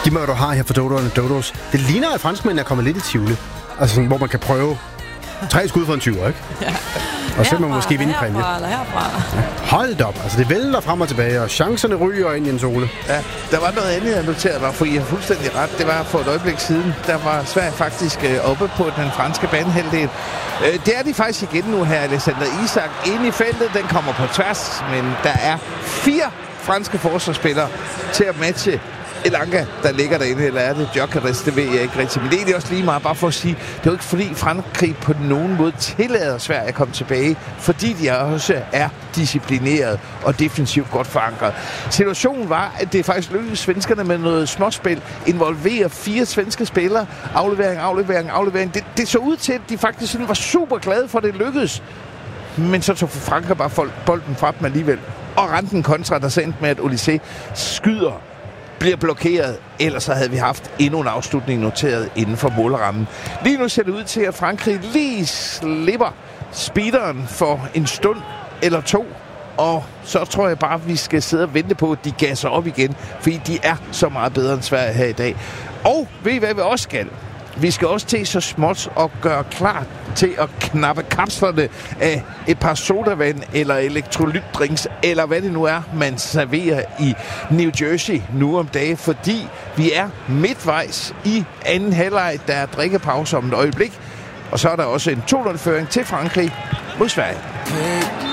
de møder, du har her for Dodos, det ligner, at franskmændene er kommet lidt i tvivl. Altså sådan, hvor man kan prøve 3 skud for en 20'er, ikke? Ja. Og så man måske vinde præmie. Herfra. Ja. Hold op, altså det vælter frem og tilbage, og chancerne ryger ind i en Ole. Ja, der var noget andet, jeg noterede mig, for I har fuldstændig ret. Det var for et øjeblik siden, der var Sverige faktisk oppe på den franske banehalvdel. Det er de faktisk igen nu her, Alexander Isak inde i feltet. Den kommer på tværs, men der er 4 franske forsvarsspillere til at matche Elanga, der ligger derinde, eller er det Gyökeres, det ved jeg ikke rigtig. Men det er det også lige meget, bare for at sige, det er jo ikke fordi Frankrig på nogen måde tillader Sverige at komme tilbage, fordi de også er disciplineret og defensivt godt forankret. Situationen var, at det faktisk lykkedes svenskerne med noget småspil, involverer 4 svenske spillere, aflevering. Det så ud til, at de faktisk var super glade for, at det lykkedes. Men så tog Frankrig bare bolden fra dem alligevel. Og rendte en kontra, der så endte med, at Olysée skyder, bliver blokeret, ellers så havde vi haft endnu en afslutning noteret inden for målrammen. Lige nu ser det ud til, at Frankrig lige slipper speederen for en stund eller 2, og så tror jeg bare, at vi skal sidde og vente på, at de gasser op igen, fordi de er så meget bedre end Sverige her i dag. Og ved I, hvad vi også skal? Vi skal også til så småt og gøre klar til at knappe kapslerne af et par sodavand eller elektrolytdrinks, eller hvad det nu er, man serverer i New Jersey nu om dagen, fordi vi er midtvejs i anden halvleg, der er drikkepause om et øjeblik, og så er der også en 2-0-føring til Frankrig mod Sverige.